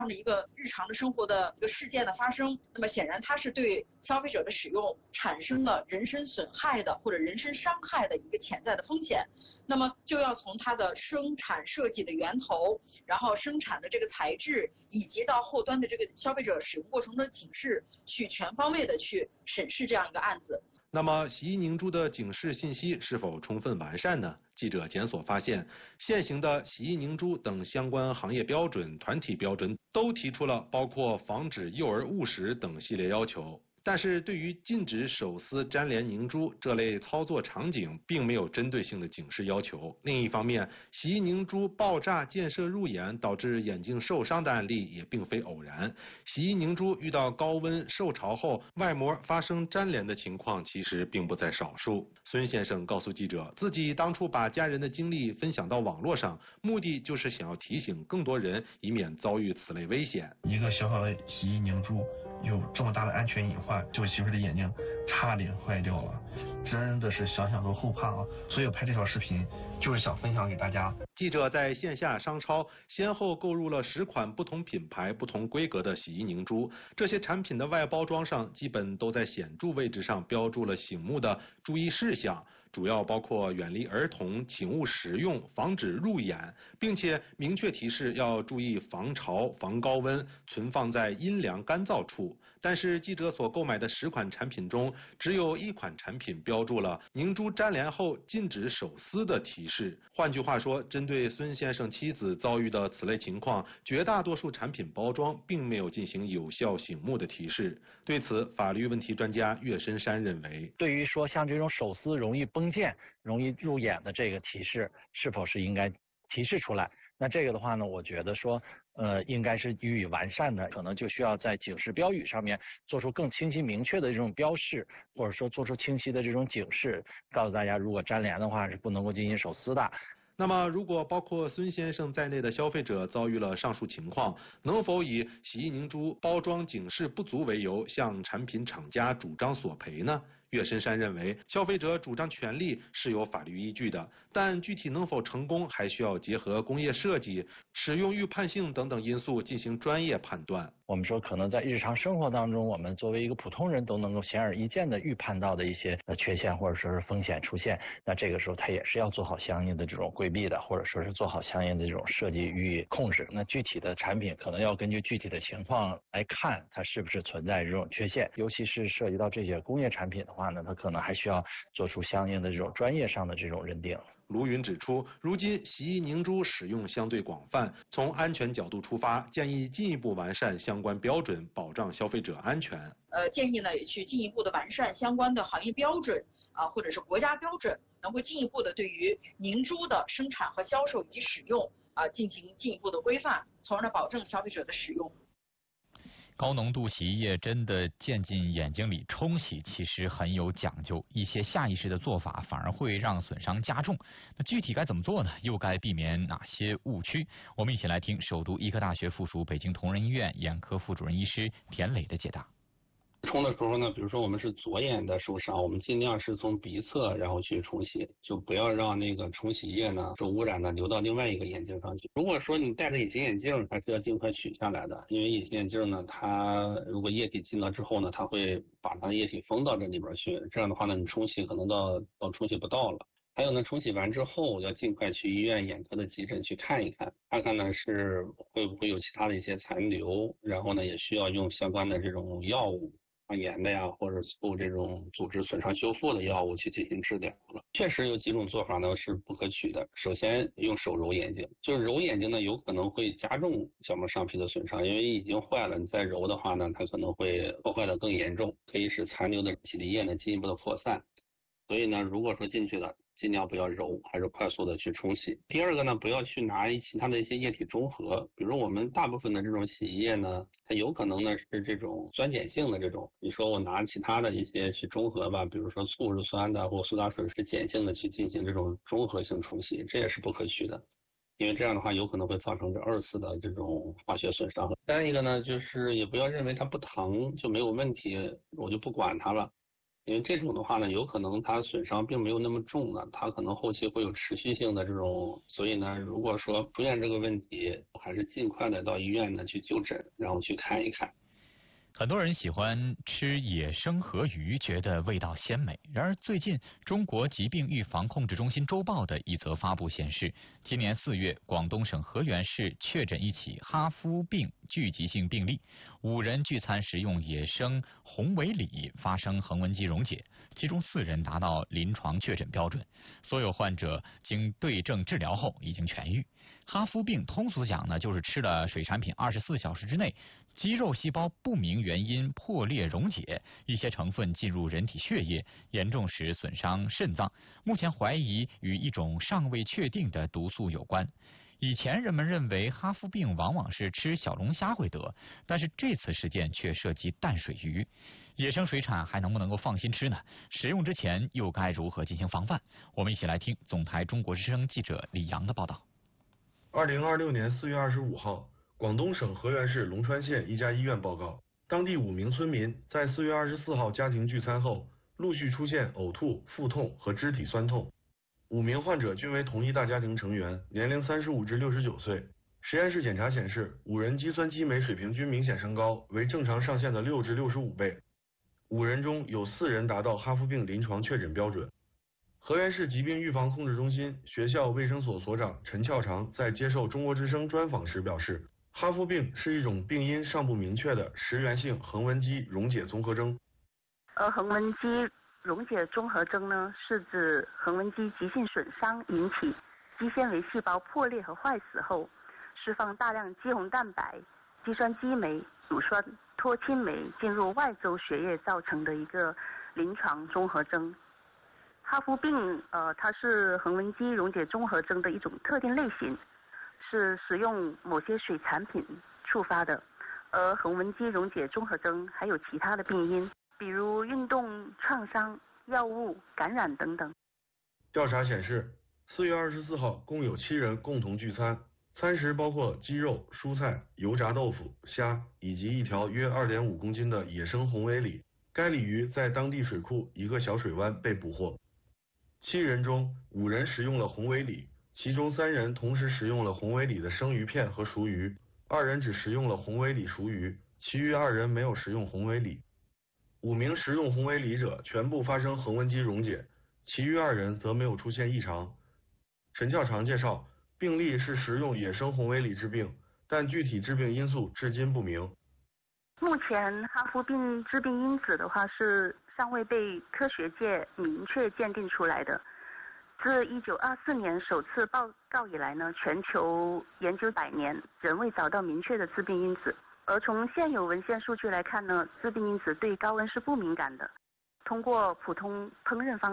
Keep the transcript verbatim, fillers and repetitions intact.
样的一个日常的生活的一个事件的发生，那么显然它是对消费者的使用产生了人身损害的或者人身伤害的一个潜在的风险，那么就要从它的生产设计的源头，然后生产的这个材质，以及到后端的这个消费者使用过程中的警示，去全方位的去审视这样一个案子。 那么洗衣凝珠的警示信息是否充分完善呢？记者检索发现，现行的洗衣凝珠等相关行业标准、团体标准都提出了包括防止幼儿误食等系列要求。但是对于禁止手撕粘连凝珠这类操作场景，并没有针对性的警示要求。另一方面，洗衣凝珠爆炸溅射入眼，导致眼睛受伤的案例也并非偶然。洗衣凝珠遇到高温受潮后，外膜发生粘连的情况其实并不在少数。孙先生告诉记者，自己当初把家人的经历分享到网络上，目的就是想要提醒更多人，以免遭遇此类危险。 一个小小的洗衣凝珠有这么大的安全隐患，就媳妇的眼睛差点坏掉了，真的是想想都后怕啊！所以我拍这条视频就是想分享给大家。 记者在线下商超先后购入了十款不同品牌、不同规格的洗衣凝珠，这些产品的外包装上基本都在显著位置上标注了醒目的注意事项，主要包括远离儿童、请勿食用、防止入眼，并且明确提示要注意防潮、防高温，存放在阴凉干燥处。但是记者所购买的十款产品中，只有一款产品标注了凝珠粘连后禁止手撕的提示。换句话说，针对孙先生妻子遭遇的此类情况，绝大多数产品包装并没有进行有效醒目的提示。对此，法律问题专家岳深山认为， 对于说像这种手撕容易崩溅、容易入眼的这个提示，是否是应该提示出来？那这个的话呢，我觉得说，呃，应该是予以完善的，可能就需要在警示标语上面做出更清晰明确的这种标示，或者说做出清晰的这种警示，告诉大家，如果粘连的话是不能够进行手撕的。 那么，如果包括孙先生在内的消费者遭遇了上述情况，能否以洗衣凝珠包装警示不足为由，向产品厂家主张索赔呢？岳深山认为，消费者主张权利是有法律依据的，但具体能否成功，还需要结合工业设计、使用预判性等等因素进行专业判断。 我们说，可能在日常生活当中，我们作为一个普通人都能够显而易见的预判到的一些缺陷或者说是风险出现，那这个时候它也是要做好相应的这种规避的，或者说是做好相应的这种设计予以控制。那具体的产品可能要根据具体的情况来看，它是不是存在这种缺陷，尤其是涉及到这些工业产品的话呢，它可能还需要做出相应的这种专业上的这种认定。 卢云指出，如今洗衣凝珠使用相对广泛，从安全角度出发，建议进一步完善相关标准，保障消费者安全。 呃，建议呢也去进一步的完善相关的行业标准啊，或者是国家标准，能够进一步的对于凝珠的生产和销售以及使用啊进行进一步的规范，从而呢保证消费者的使用。 高浓度洗衣液真的溅进眼睛里冲洗，其实很有讲究，一些下意识的做法反而会让损伤加重。那具体该怎么做呢？又该避免哪些误区？我们一起来听首都医科大学附属北京同仁医院眼科副主任医师田磊的解答。 冲的时候呢，比如说我们是左眼的受伤，我们尽量是从鼻侧然后去冲洗，就不要让那个冲洗液呢受污染的流到另外一个眼睛上去。如果说你戴着隐形眼镜，还是要尽快取下来的，因为隐形眼镜呢，它如果液体进了之后呢，它会把它的液体封到这里边去，这样的话呢，你冲洗可能到到冲洗不到了。还有呢，冲洗完之后要尽快去医院眼科的急诊去看一看，看看呢是会不会有其他的一些残留，然后呢也需要用相关的这种药物。抗炎的呀，或者做这种组织损伤修复的药物去进行治疗了。确实有几种做法呢是不可取的。首先用手揉眼睛，就是揉眼睛呢有可能会加重角膜上皮的损伤，因为已经坏了，你再揉的话呢，它可能会破坏的更严重，可以使残留的洗涤液呢进一步的扩散。所以呢，如果说进去了，尽量不要揉，还是快速的去冲洗。第二个呢，不要去拿其他的一些液体中和，比如我们大部分的这种洗衣液呢，它有可能呢是这种酸碱性的这种，你说我拿其他的一些去中和吧，比如说醋是酸的，或苏打水是碱性的去进行这种中和性冲洗，这也是不可取的。因为这样的话有可能会造成这二次的这种化学损伤。再一个呢，就是也不要认为它不疼就没有问题，我就不管它了。 因为这种的话呢，有可能它损伤并没有那么重呢，它可能后期会有持续性的这种，所以呢，如果说出现这个问题，还是尽快的到医院呢去就诊，然后去看一看。 很多人喜欢吃野生河鱼，觉得味道鲜美。然而，最近中国疾病预防控制中心周报的一则发布显示，今年四月，广东省河源市确诊一起哈夫病聚集性病例，五人聚餐食用野生红尾鲤发生横纹肌溶解，其中四人达到临床确诊标准，所有患者经对症治疗后已经痊愈。哈夫病通俗讲呢，就是吃了水产品二十四小时之内，肌肉细胞不明原因破裂溶解，一些成分进入人体血液，严重时损伤肾脏。目前怀疑与一种尚未确定的毒素有关。以前人们认为哈夫病往往是吃小龙虾会得，但是这次事件却涉及淡水鱼。野生水产还能不能够放心吃呢？食用之前又该如何进行防范？我们一起来听总台中国之声记者李阳的报道。 二零二六年四月二十五号，广东省河源市龙川县一家医院报告，当地五名村民在四月二十四号家庭聚餐后，陆续出现呕吐、腹痛和肢体酸痛。五名患者均为同一大家庭成员，年龄三十五至六十九岁。实验室检查显示，五人肌酸激酶水平均明显升高，为正常上限的六至六十五倍。五人中有四人达到哈夫病临床确诊标准。河源市疾病预防控制中心学校卫生所所长陈翘长在接受中国之声专访时表示，哈夫病是一种病因尚不明确的食源性横纹肌溶解综合征。 而横纹肌溶解综合征呢，是指横纹肌急性损伤引起肌纤维细胞破裂和坏死后，释放大量肌红蛋白、肌酸激酶、乳酸脱氢酶进入外周血液造成的一个临床综合征。哈夫病，呃，它是横纹肌溶解综合征的一种特定类型，是使用某些水产品触发的。而横纹肌溶解综合征还有其他的病因，比如运动创伤、药物感染等等。 调查显示，四月二十四号共有七人共同聚餐，餐食包括鸡肉、蔬菜、油炸豆腐、虾以及一条约二点五公斤的野生红尾鲤。该鲤鱼在当地水库一个小水湾被捕获。七人中，五人食用了红尾鲤，其中三人同时食用了红尾鲤的生鱼片和熟鱼，二人只食用了红尾鲤熟鱼，其余二人没有食用红尾鲤。五名食用红尾鲤者全部发生横纹肌溶解，其余二人则没有出现异常。陈翘长介绍，病例是食用野生红尾鲤致病，但具体致病因素至今不明。 目前哈夫病致病因子的话是尚未被科学界明确鉴定出来的。自一九二四年首次报告以来呢，全球研究百年仍未找到明确的致病因子。而从现有文献数据来看呢，致病因子对高温是不敏感的。通过普通烹饪方